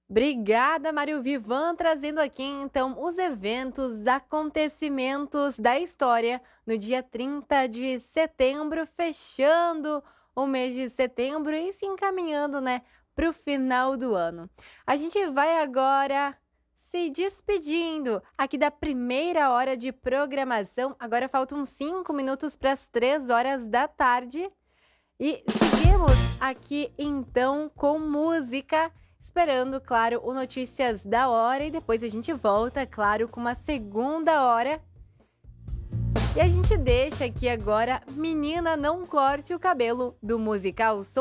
Obrigada, Mário Vivan, trazendo aqui então os eventos, acontecimentos da história no dia 30 de setembro, fechando o mês de setembro e se encaminhando, né, para o final do ano. A gente vai agora se despedindo aqui da primeira hora de programação. Agora faltam 5 minutos para as 3 horas da tarde. E seguimos aqui então com música, esperando, claro, o Notícias da Hora e depois a gente volta, claro, com uma segunda hora. E a gente deixa aqui agora Menina Não Corte o Cabelo, do musical